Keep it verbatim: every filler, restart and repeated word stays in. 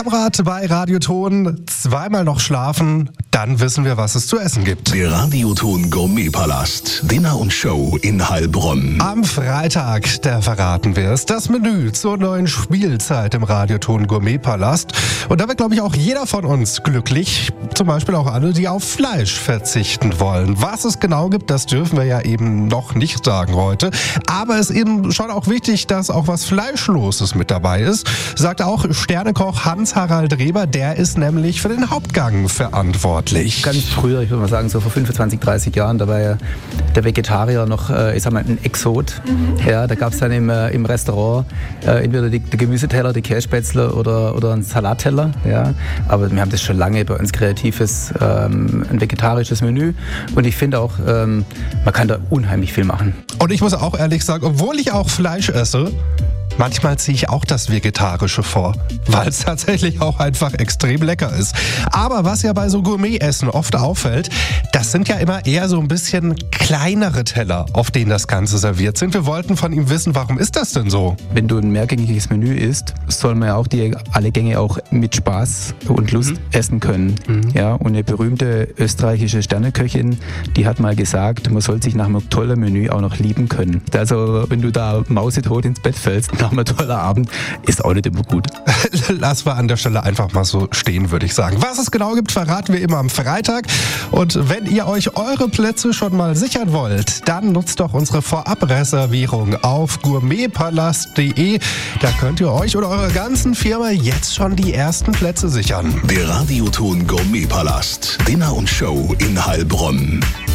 Domrad bei Radioton. Zweimal noch schlafen, dann wissen wir, was es zu essen gibt. Der Radioton Gourmetpalast. Dinner und Show in Heilbronn. Am Freitag, da verraten wir es, das Menü zur neuen Spielzeit im Radioton Gourmetpalast. Und da wird, glaube ich, auch jeder von uns glücklich. Zum Beispiel auch alle, die auf Fleisch verzichten wollen. Was es genau gibt, das dürfen wir ja eben noch nicht sagen heute. Aber es ist eben schon auch wichtig, dass auch was Fleischloses mit dabei ist, sagt auch Sternekoch Hans-Harald Reber. Der ist nämlich für den Hauptgang verantwortlich. Ganz früher, ich würde mal sagen, so vor fünfundzwanzig, dreißig Jahren, da war ja der Vegetarier noch, äh, ich sag mal, ein Exot. Mhm. Ja, da gab es dann im, äh, im Restaurant äh, entweder die, die Gemüseteller, die Kässpätzle oder, oder einen Salatteller. Ja. Aber wir haben das schon lange bei uns kreatives, ähm, ein vegetarisches Menü. Und ich finde auch, ähm, man kann da unheimlich viel machen. Und ich muss auch ehrlich sagen, obwohl ich auch Fleisch esse, manchmal ziehe ich auch das Vegetarische vor, weil es tatsächlich auch einfach extrem lecker ist. Aber was ja bei so Gourmet-Essen oft auffällt, das sind ja immer eher so ein bisschen kleinere Teller, auf denen das Ganze serviert sind. Wir wollten von ihm wissen, warum ist das denn so? Wenn du ein mehrgängiges Menü isst, soll man ja auch die alle Gänge auch mit Spaß und Lust mhm. essen können. Mhm. Ja, und eine berühmte österreichische Sterneköchin, die hat mal gesagt, man soll sich nach einem tollen Menü auch noch lieben können. Also wenn du da mausetot ins Bett fällst, nach einem tollen Abend, ist auch nicht immer gut. Lass wir an der Stelle einfach mal so stehen, würde ich sagen. Was es genau gibt, verraten wir immer am Freitag. Und wenn ihr euch eure Plätze schon mal sichern wollt, dann nutzt doch unsere Vorabreservierung auf gourmetpalast punkt de. Da könnt ihr euch oder eurer ganzen Firma jetzt schon die ersten Plätze sichern. Der Radioton Gourmetpalast. Dinner und Show in Heilbronn.